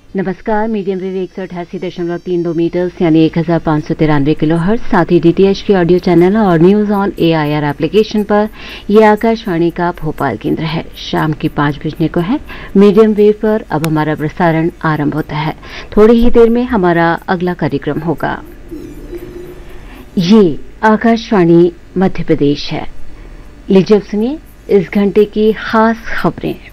नमस्कार। Medium wave 188.32 metres यानी 1593 kilohertz, साथ ही डीटीएच के ऑडियो चैनल और न्यूज ऑन एआईआर एप्लीकेशन पर यह आकाशवाणी का भोपाल केंद्र है। शाम की 5 बजने को है। मीडियम वेव पर अब हमारा प्रसारण आरंभ होता है। थोड़ी ही देर में हमारा अगला कार्यक्रम होगा। ये आकाशवाणी मध्य प्रदेश है। लीजिए अब सुनिए इस घंटे की खास खबरें।